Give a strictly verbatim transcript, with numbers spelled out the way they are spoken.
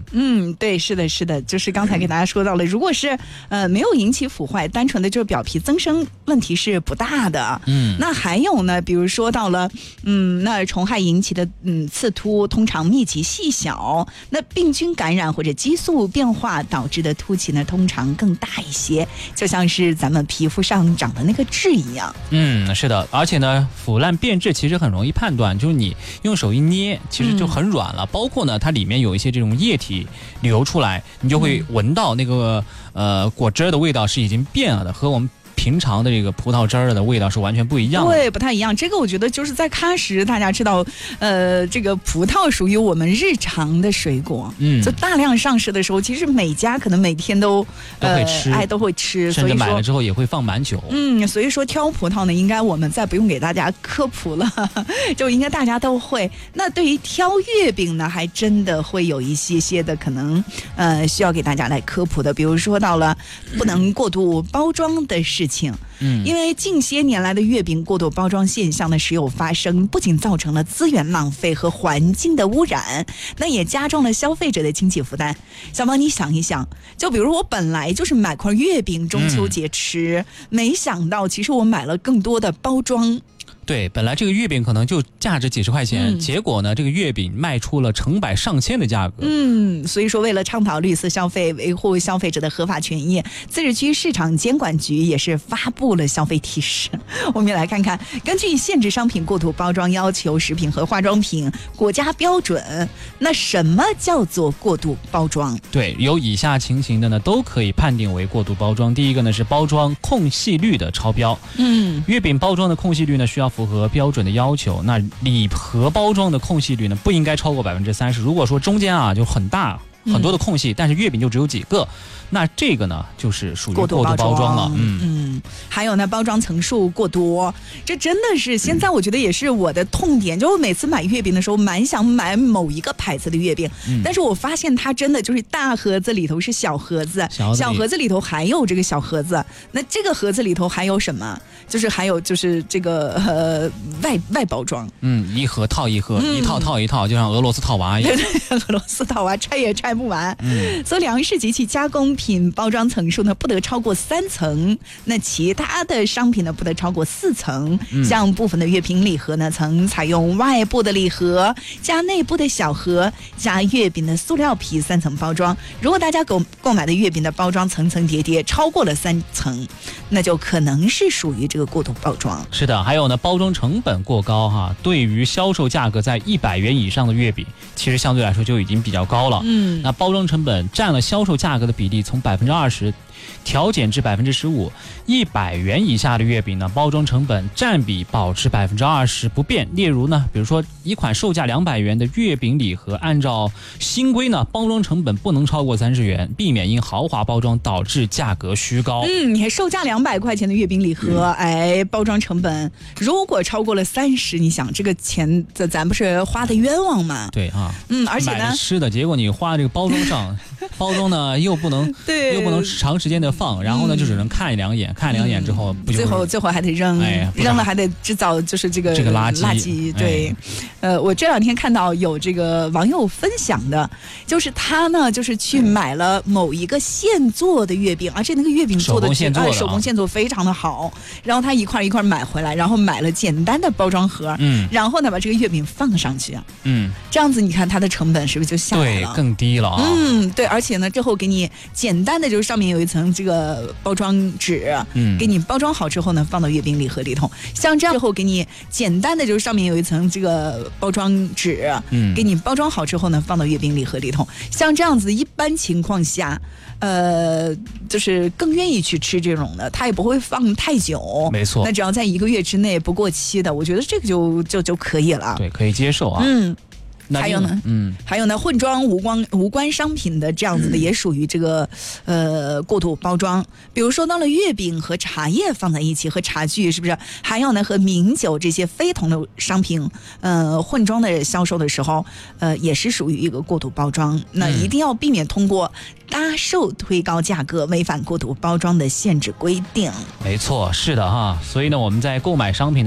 嗯，对，是的，是的，就是刚才给大家说到了，如果是呃没有引起腐坏，单纯的就是表皮增生，问题是不大的。 嗯， 那还有呢，比如说到了，嗯，那虫害引起的嗯刺突，通常密集细小，那病菌感染或者激素变化导致的突起呢，通常更大一些，就像是咱们皮肤上长的那个痣一样。 嗯，是的，而且呢，腐烂变质其实很容易判断，就是你用手一捏，其实就很软了。嗯、包括呢，它里面有一些这种液体流出来，你就会闻到那个、嗯、呃果汁的味道是已经变了的，和我们平常的这个葡萄汁儿的味道是完全不一样的。 对，不太一样。这个我觉得就是在喀什，大家知道，呃，这个葡萄属于我们日常的水果，嗯，就大量上市的时候，其实每家可能每天都都会吃， 哎，都会吃， 甚至买了之后也会放蛮久。 嗯，所以说挑葡萄呢，应该我们再不用给大家科普了，就应该大家都会。那对于挑月饼呢，还真的会有一些些的可能，呃，需要给大家来科普的，比如说到了不能过度包装的事情。嗯，因为近些年来的月饼过度包装现象呢时有发生，不仅造成了资源浪费和环境的污染，那也加重了消费者的经济负担。小王，你想一想，就比如我本来就是买块月饼中秋节吃，嗯、没想到其实我买了更多的包装。 对，本来这个月饼可能就价值几十块钱，嗯、结果呢，这个月饼卖出了成百上千的价格。 嗯，所以说为了倡导绿色消费，维护消费者的合法权益，自治区市场监管局也是发布了消费提示。我们也来看看，根据限制商品过度包装要求食品和化妆品国家标准，那什么叫做过度包装？ 对，有以下情形的呢，都可以判定为过度包装。第一个呢是包装空隙率的超标。嗯，月饼包装的空隙率呢需要符合标准的要求，那礼盒包装的空隙率呢不应该超过百分之三十。如果说中间啊就很大很多的空隙，嗯、但是月饼就只有几个，那这个呢就是属于过度包装了。 嗯嗯，还有呢，包装层数过多，这真的是现在我觉得也是我的痛点。嗯、就我每次买月饼的时候，蛮想买某一个牌子的月饼，嗯、但是我发现它真的就是大盒子里头是小盒子， 小, 小盒子里头还有这个小盒子，那这个盒子里头还有什么？就是还有就是这个呃外外包装， 嗯，一盒套一盒，嗯、一套套一套，就像俄罗斯套娃一样。 对对，俄罗斯套娃拆也拆不完。嗯，所以粮食及其加工品包装层数呢不得超过三层，那其他的商品呢不得超过四层。嗯、像部分的月饼礼盒呢，曾采用外部的礼盒加内部的小盒加月饼的塑料皮三层包装。如果大家购购买的月饼的包装层层叠叠超过了三层，那就可能是属于这个过度包装。 是的，还有呢，包装成本过高哈，对于销售价格在一百元以上的月饼，其实相对来说就已经比较高了。嗯，那包装成本占了销售价格的比例从百分之二十调减至百分之十五，一百元以下的月饼呢，包装成本占比保持百分之二十不变。例如呢，比如说一款售价两百元的月饼礼盒，按照新规呢，包装成本不能超过三十元，避免因豪华包装导致价格虚高。 嗯，你还售价两百块钱的月饼礼盒，嗯、哎，包装成本如果超过了三十，你想这个钱咱咱不是花的冤枉吗？ 对啊， 嗯，而且呢， 买吃的，结果你花这个包装上，包装呢又不能对，又不能长时间的放，然后呢就只能看两眼，嗯、看两眼之后不就最后最后还得扔，哎、扔了还得制造就是这个这个垃圾垃圾。对，哎、呃，我这两天看到有这个网友分享的，就是他呢就是去买了某一个现做的月饼，而且那个月饼做的手工现做的、啊， 手工现做非常的好，然后他一块一块买回来，然后买了简单的包装盒，嗯，然后呢把这个月饼放上去，嗯，这样子你看它的成本是不是就下来了？ 对，更低了啊。 嗯，对，而且呢之后给你简单的就是上面有一层这个包装纸，嗯，给你包装好之后呢放到月饼礼盒里头，像这样之后给你简单的就是上面有一层这个包装纸，嗯，给你包装好之后呢放到月饼礼盒里头，像这样子一般情况下呃就是更愿意去吃这种的，它也不会放太久， 没错， 那只要在一个月之内不过期的，我觉得这个就就就可以了， 对，可以接受啊。 嗯，还有呢，嗯，还有呢，混装无关无关商品的这样子的，也属于这个、嗯、呃过度包装。比如说到了月饼和茶叶放在一起，和茶具是不是？还有呢，和名酒这些非同的商品，呃，混装的销售的时候，呃，也是属于一个过度包装。那一定要避免通过搭售推高价格，违反过度包装的限制规定。 没错，是的哈。所以呢，我们在购买商品的